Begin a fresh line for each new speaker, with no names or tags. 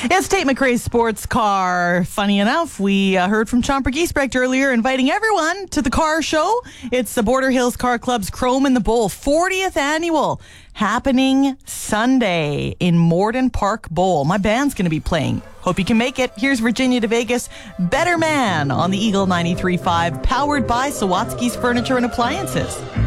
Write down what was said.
It's Tate McRae's sports car. Funny enough, we heard from Chomper Giesbrecht earlier inviting everyone to the car show. It's the Border Hills Car Club's Chrome in the Bowl 40th annual, happening Sunday in Morden Park Bowl. My band's going to be playing. Hope you can make it. Here's Virginia to Vegas, Better Man on the Eagle 93.5, powered by Sawatsky's Furniture and Appliances.